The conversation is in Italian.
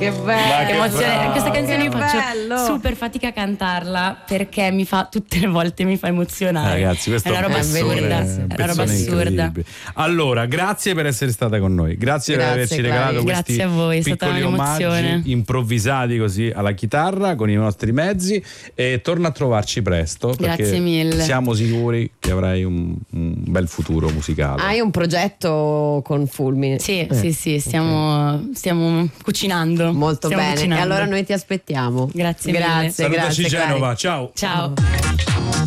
che bello. Emozione. Questa canzone io faccio bello. super fatica a cantarla perché tutte le volte mi fa emozionare. Ragazzi, questo è una roba assurda. È una roba assurda. Allora, grazie per essere stata con noi. Grazie per averci regalato questi a voi, è stata piccoli omaggi improvvisati così alla chitarra con i nostri mezzi, e torna a trovarci presto. Grazie mille. Siamo sicuri che avrai un bel futuro musicale. Hai un progetto con Fulmine? Sì, stiamo cucinando. Molto bene. Cucinando. E allora noi ti aspettiamo. Grazie mille. Salutaci Genova, ciao. Ciao.